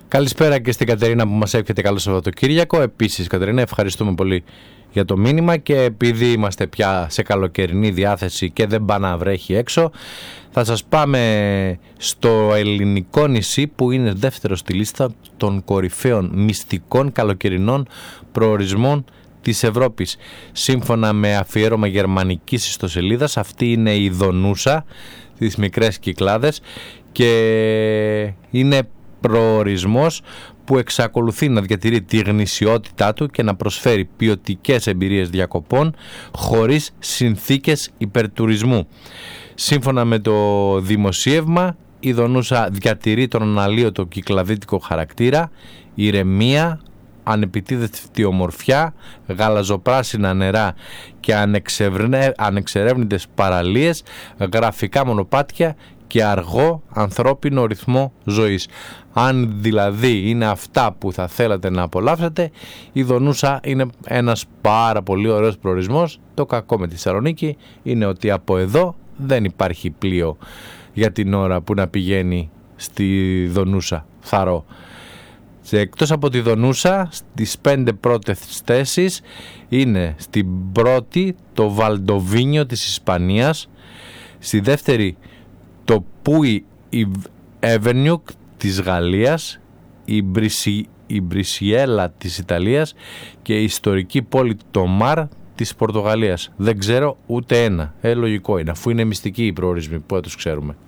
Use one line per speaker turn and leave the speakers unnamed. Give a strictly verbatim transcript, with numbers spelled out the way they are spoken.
Καλησπέρα και στην Κατερίνα που μας εύχεται καλό Σαββατοκύριακο. Επίσης, Κατερίνα, ευχαριστούμε πολύ για το μήνυμα, και επειδή είμαστε πια σε καλοκαιρινή διάθεση και δεν πάει να βρέχει έξω, θα σας πάμε στο ελληνικό νησί που είναι δεύτερο στη λίστα των κορυφαίων μυστικών καλοκαιρινών προορισμών της Ευρώπης. Σύμφωνα με αφιέρωμα γερμανικής ιστοσελίδας, αυτή είναι η Δονούσα, τις μικρές Κυκλάδες, και είναι προορισμός που εξακολουθεί να διατηρεί τη γνησιότητά του και να προσφέρει ποιοτικές εμπειρίες διακοπών χωρίς συνθήκες υπερτουρισμού. Σύμφωνα με το δημοσίευμα, η Δονούσα διατηρεί τον αναλύωτο κυκλαδίτικο χαρακτήρα, ηρεμία, ανεπιτίδευτη ομορφιά, γαλαζοπράσινα νερά και ανεξερεύνητες παραλίες, γραφικά μονοπάτια και αργό ανθρώπινο ρυθμό ζωής. Αν δηλαδή είναι αυτά που θα θέλατε να απολαύσετε, η Δονούσα είναι ένας πάρα πολύ ωραίος προορισμός. Το κακό με τη Θεσσαλονίκη είναι ότι από εδώ δεν υπάρχει πλοίο για την ώρα που να πηγαίνει στη Δονούσα, θαρώ. Εκτός από τη Δονούσα, στις πέντε πρώτες θέσεις είναι στην πρώτη το Βαλντοβίνιο της Ισπανίας, στη δεύτερη το Πούι Εβενιουκ της Γαλλίας, η, Μπρισι, η Μπρισιέλα της Ιταλίας και η ιστορική πόλη το Μαρ της Πορτογαλίας. Δεν ξέρω ούτε ένα. Ε, λογικό είναι, αφού είναι μυστικοί οι προορισμοί που τους ξέρουμε.